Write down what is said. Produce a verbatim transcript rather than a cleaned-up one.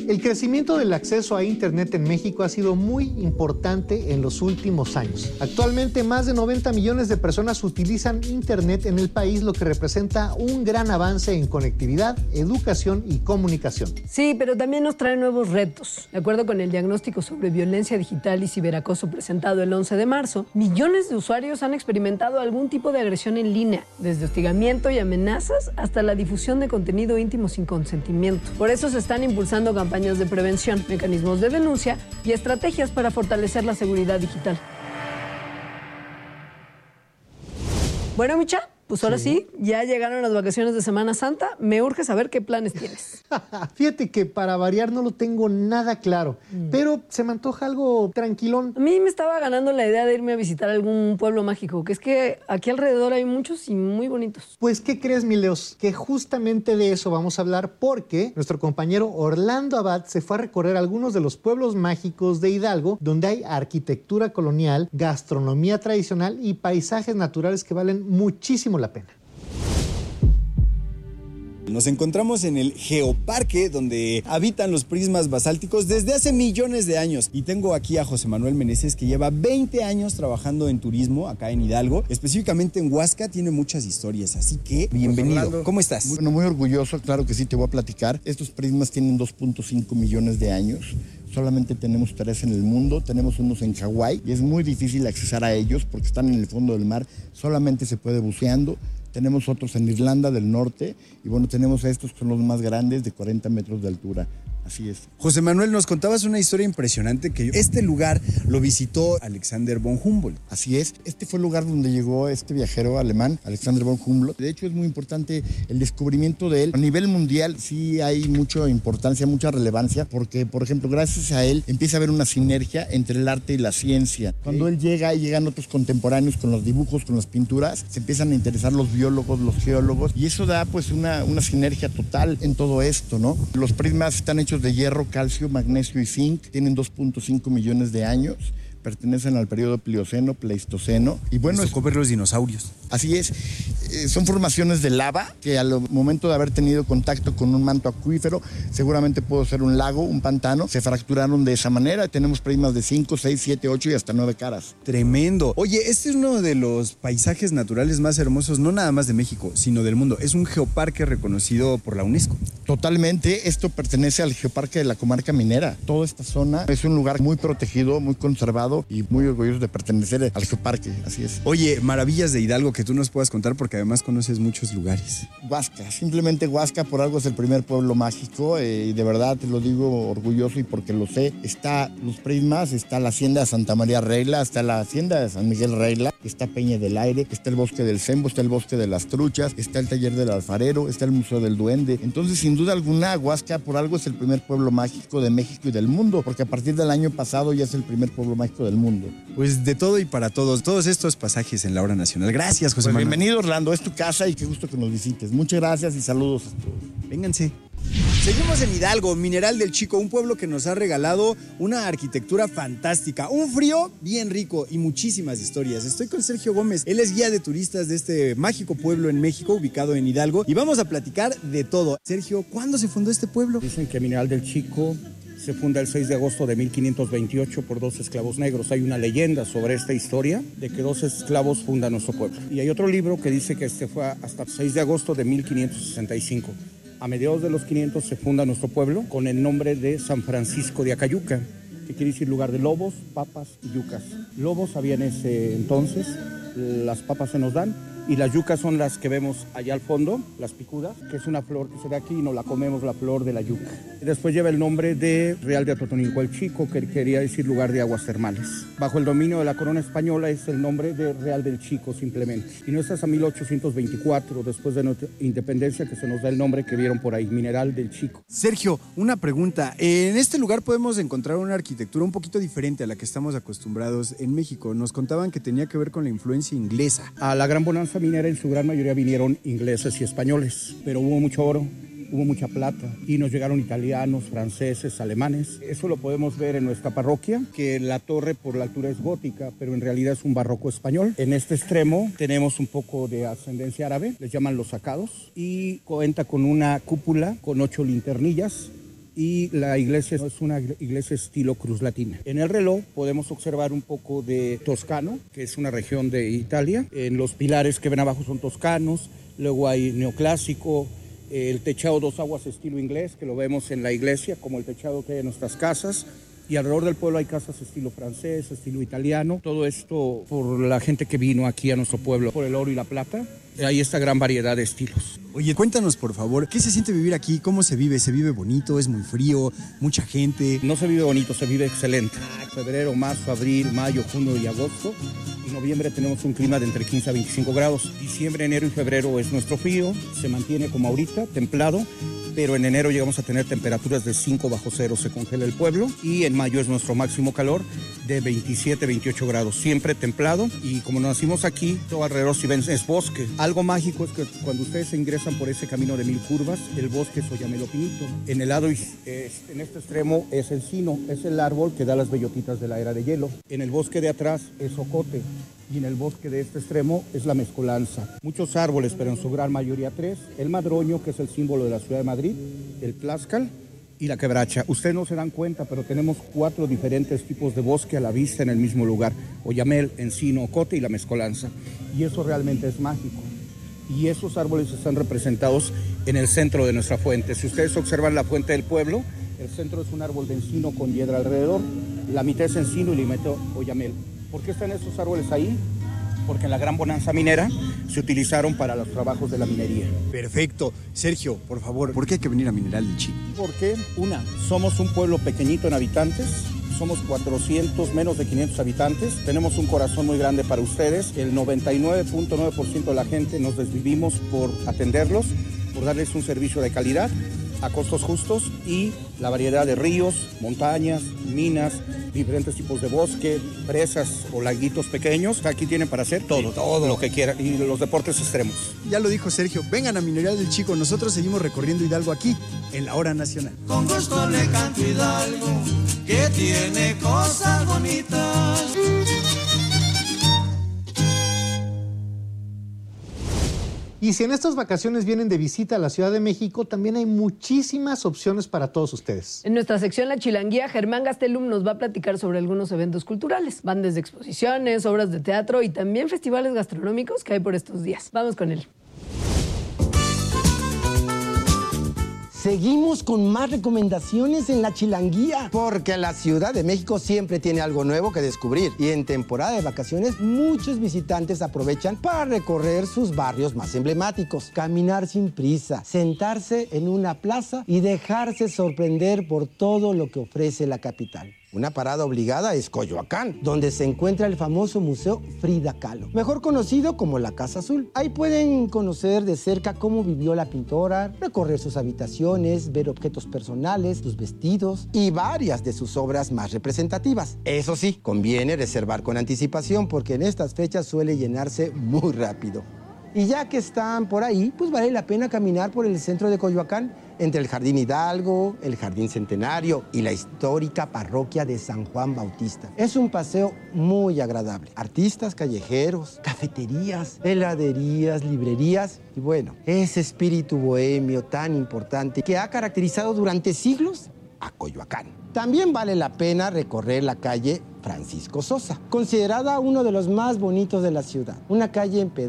El crecimiento del acceso a Internet en México ha sido muy importante en los últimos años. Actualmente, más de noventa millones de personas utilizan Internet en el país, lo que representa un gran avance en conectividad, educación y comunicación. Sí, pero también nos trae nuevos retos. De acuerdo con el diagnóstico sobre violencia digital y ciberacoso presentado el once de marzo, millones de usuarios han experimentado algún tipo de agresión en línea, desde hostigamiento y amenazas hasta la difusión de contenido íntimo sin consentimiento. Por eso se están impulsando campañas de prevención, mecanismos de denuncia y estrategias para fortalecer la seguridad digital. Bueno, Micha, pues ahora sí. sí, ya llegaron las vacaciones de Semana Santa. Me urge saber qué planes tienes. Fíjate que para variar no lo tengo nada claro, mm. pero se me antoja algo tranquilón. A mí me estaba ganando la idea de irme a visitar algún pueblo mágico, que es que aquí alrededor hay muchos y muy bonitos. Pues, ¿qué crees, mi Leos? Que justamente de eso vamos a hablar porque nuestro compañero Orlando Abad se fue a recorrer algunos de los pueblos mágicos de Hidalgo, donde hay arquitectura colonial, gastronomía tradicional y paisajes naturales que valen muchísimo la pena. Nos encontramos en el Geoparque, donde habitan los prismas basálticos desde hace millones de años. Y tengo aquí a José Manuel Meneses, que lleva veinte años trabajando en turismo acá en Hidalgo, específicamente en Huasca. Tiene muchas historias, así que bienvenido. Pues, ¿cómo estás? Bueno, muy orgulloso, claro que sí, te voy a platicar. Estos prismas tienen dos punto cinco millones de años. Solamente tenemos tres en el mundo, tenemos unos en Hawái y es muy difícil accesar a ellos porque están en el fondo del mar, solamente se puede buceando. Tenemos otros en Irlanda del Norte y bueno, tenemos estos que son los más grandes de cuarenta metros de altura. Así es. José Manuel, nos contabas una historia impresionante que este lugar lo visitó Alexander von Humboldt. Así es. Este fue el lugar donde llegó este viajero alemán, Alexander von Humboldt. De hecho, es muy importante el descubrimiento de él. A nivel mundial sí hay mucha importancia, mucha relevancia, porque, por ejemplo, gracias a él empieza a haber una sinergia entre el arte y la ciencia. Cuando él llega y llegan otros contemporáneos con los dibujos, con las pinturas, se empiezan a interesar los biólogos, los geólogos, y eso da pues una, una sinergia total en todo esto, ¿no? Los prismas están hechos de hierro, calcio, magnesio y zinc, tienen dos punto cinco millones de años, pertenecen al periodo Plioceno, Pleistoceno. Y bueno, tocó ver los dinosaurios. Así es, eh, son formaciones de lava que al momento de haber tenido contacto con un manto acuífero, seguramente pudo ser un lago, un pantano, se fracturaron de esa manera. Tenemos prismas de cinco, seis, siete, ocho y hasta nueve caras. Tremendo. Oye, este es uno de los paisajes naturales más hermosos, no nada más de México, sino del mundo. Es un geoparque reconocido por la UNESCO. Totalmente, esto pertenece al Geoparque de la Comarca Minera. Toda esta zona es un lugar muy protegido, muy conservado y muy orgulloso de pertenecer al Geoparque, así es. Oye, maravillas de Hidalgo que tú nos puedas contar porque además conoces muchos lugares. Huasca, simplemente Huasca por algo es el primer pueblo mágico eh, y de verdad te lo digo orgulloso y porque lo sé. Está los prismas, está la hacienda de Santa María Reila, está la hacienda de San Miguel Reila, está Peña del Aire, está el bosque del Sembo, está el bosque de las Truchas, está el taller del alfarero, está el Museo del Duende. Entonces, sin duda alguna, Huasca por algo es el primer pueblo mágico de México y del mundo, porque a partir del año pasado ya es el primer pueblo mágico del mundo. Pues de todo y para todos, todos estos pasajes en la hora nacional. Gracias, José pues Manuel. Bienvenido, Orlando, es tu casa y qué gusto que nos visites. Muchas gracias y saludos a todos. Vénganse. Seguimos en Hidalgo, Mineral del Chico, un pueblo que nos ha regalado una arquitectura fantástica, un frío bien rico y muchísimas historias. Estoy con Sergio Gómez, él es guía de turistas de este mágico pueblo en México, ubicado en Hidalgo, y vamos a platicar de todo. Sergio, ¿cuándo se fundó este pueblo? Dicen que Mineral del Chico se funda el seis de agosto de mil quinientos veintiocho por dos esclavos negros. Hay una leyenda sobre esta historia de que dos esclavos fundan nuestro pueblo. Y hay otro libro que dice que este fue hasta el seis de agosto de mil quinientos sesenta y cinco. A mediados de los quinientos se funda nuestro pueblo con el nombre de San Francisco de Acayuca, que quiere decir lugar de lobos, papas y yucas. Lobos había en ese entonces, las papas se nos dan, y las yucas son las que vemos allá al fondo, las picudas, que es una flor que se da aquí y nos la comemos, la flor de la yuca. Y después lleva el nombre de Real de Atotonilco el Chico, que quería decir lugar de aguas termales. Bajo el dominio de la corona española es el nombre de Real del Chico simplemente. Y no es hasta mil ochocientos veinticuatro, después de nuestra independencia, que se nos da el nombre que vieron por ahí, Mineral del Chico. Sergio, una pregunta. En este lugar podemos encontrar una arquitectura un poquito diferente a la que estamos acostumbrados en México. Nos contaban que tenía que ver con la influencia inglesa. A la gran bonanza minera en su gran mayoría vinieron ingleses y españoles, pero hubo mucho oro, hubo mucha plata y nos llegaron italianos, franceses, alemanes. Eso lo podemos ver en nuestra parroquia, que la torre por la altura es gótica, pero en realidad es un barroco español. En este extremo tenemos un poco de ascendencia árabe, les llaman los sacados, y cuenta con una cúpula con ocho linternillas y la iglesia es una iglesia estilo cruz latina. En el reloj podemos observar un poco de toscano, que es una región de Italia. En los pilares que ven abajo son toscanos, luego hay neoclásico, el techado dos aguas estilo inglés, que lo vemos en la iglesia, como el techado que hay en nuestras casas. Y alrededor del pueblo hay casas estilo francés, estilo italiano. Todo esto por la gente que vino aquí a nuestro pueblo, por el oro y la plata. Hay esta gran variedad de estilos. Oye, cuéntanos por favor, ¿qué se siente vivir aquí? ¿Cómo se vive? ¿Se vive bonito? ¿Es muy frío? ¿Mucha gente? No se vive bonito, se vive excelente. Febrero, marzo, abril, mayo, junio y agosto. En noviembre tenemos un clima de entre quince a veinticinco grados. Diciembre, enero y febrero es nuestro frío. Se mantiene como ahorita, templado. Pero en enero llegamos a tener temperaturas de cinco bajo cero, se congela el pueblo. Y en mayo es nuestro máximo calor de veintisiete, veintiocho grados, siempre templado. Y como nacimos aquí, todo alrededor, si ven, es bosque. Algo mágico es que cuando ustedes ingresan por ese camino de mil curvas, el bosque es oyamel o pinito. En el lado, es, en este extremo es encino, es el árbol que da las bellotitas de la era de hielo. En el bosque de atrás es ocote. Y en el bosque de este extremo es la mezcolanza. Muchos árboles, pero en su gran mayoría tres. El madroño, que es el símbolo de la ciudad de Madrid, el tlaxcal y la quebracha. Ustedes no se dan cuenta, pero tenemos cuatro diferentes tipos de bosque a la vista en el mismo lugar. Oyamel, encino, ocote y la mezcolanza. Y eso realmente es mágico. Y esos árboles están representados en el centro de nuestra fuente. Si ustedes observan la fuente del pueblo, el centro es un árbol de encino con hiedra alrededor. La mitad es encino y la mitad oyamel. ¿Por qué están esos árboles ahí? Porque en la gran bonanza minera se utilizaron para los trabajos de la minería. Perfecto. Sergio, por favor, ¿por qué hay que venir a Mineral del Chico? Porque, una, somos un pueblo pequeñito en habitantes, somos cuatrocientos, menos de quinientos habitantes, tenemos un corazón muy grande para ustedes, el noventa y nueve punto nueve por ciento de la gente nos desvivimos por atenderlos, por darles un servicio de calidad, a costos justos y la variedad de ríos, montañas, minas, diferentes tipos de bosque, presas o laguitos pequeños. Aquí tienen para hacer todo, sí, todo lo que quieran y los deportes extremos. Ya lo dijo Sergio, vengan a Mineral del Chico, nosotros seguimos recorriendo Hidalgo aquí en la Hora Nacional. Con gusto le canto Hidalgo, que tiene cosas bonitas. Y si en estas vacaciones vienen de visita a la Ciudad de México, también hay muchísimas opciones para todos ustedes. En nuestra sección La Chilanguía, Germán Gastelum nos va a platicar sobre algunos eventos culturales. Van desde exposiciones, obras de teatro y también festivales gastronómicos que hay por estos días. Vamos con él. Seguimos con más recomendaciones en La Chilanguía, porque la Ciudad de México siempre tiene algo nuevo que descubrir y en temporada de vacaciones muchos visitantes aprovechan para recorrer sus barrios más emblemáticos, caminar sin prisa, sentarse en una plaza y dejarse sorprender por todo lo que ofrece la capital. Una parada obligada es Coyoacán, donde se encuentra el famoso Museo Frida Kahlo, mejor conocido como la Casa Azul. Ahí pueden conocer de cerca cómo vivió la pintora, recorrer sus habitaciones, ver objetos personales, sus vestidos y varias de sus obras más representativas. Eso sí, conviene reservar con anticipación porque en estas fechas suele llenarse muy rápido. Y ya que están por ahí, pues vale la pena caminar por el centro de Coyoacán, entre el Jardín Hidalgo, el Jardín Centenario y la histórica parroquia de San Juan Bautista. Es un paseo muy agradable. Artistas callejeros, cafeterías, heladerías, librerías y bueno, ese espíritu bohemio tan importante que ha caracterizado durante siglos a Coyoacán. También vale la pena recorrer la calle Francisco Sosa, considerada uno de los más bonitos de la ciudad. Una calle empedrada